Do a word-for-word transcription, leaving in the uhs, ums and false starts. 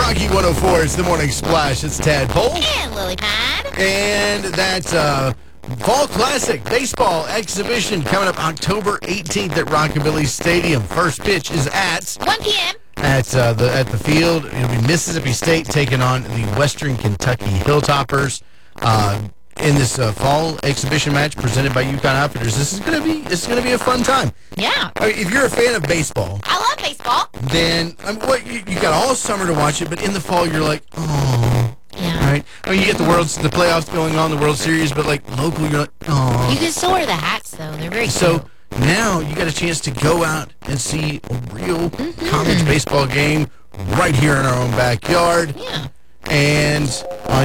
Rocky one oh four is the Morning Splash. It's Tadpole. And Lily Pad. And that's uh, Fall Classic Baseball Exhibition coming up October eighteenth at Rockabilly Stadium. First pitch is at one p.m. at uh, the at the field. It'll be Mississippi State taking on the Western Kentucky Hilltoppers uh, in this uh, fall exhibition match presented by UConn Outfitters. This is gonna be this is gonna be a fun time. Yeah. I mean, if you're a fan of baseball, I love baseball. then I mean, what you, you got all summer to watch it, but in the fall you're like, oh. Yeah. Right? I mean, you get the World, the playoffs going on, the World Series, but like local, you're like, oh. You can still wear the hats though; they're very So cute. now you got a chance to go out and see a real Mm-hmm. college baseball game right here in our own backyard. Yeah. And all